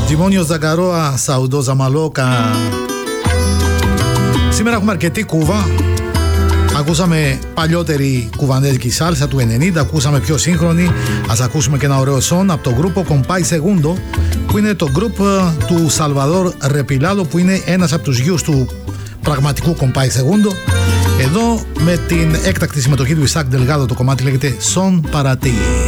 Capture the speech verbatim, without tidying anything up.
Τζιμόνιος Ζαγκαρόα, Σαουντόζα Μαλόκα. Σήμερα έχουμε αρκετή κούβα. Ακούσαμε παλιότερη κουβανέζικη σάλσα του ενενήντα, ακούσαμε πιο σύγχρονη. Ας ακούσουμε και ένα ωραίο σον από το γκρούπο Compay Segundo, που είναι το γκρουπ του Σαλβαδόρ Ρεπιλάδο, που είναι ένας από τους γιους του πραγματικού Compay Segundo. Εδώ με την έκτακτη συμμετοχή του Ισάκ Ντελγάδο, το κομμάτι λέγεται Son Para Ti.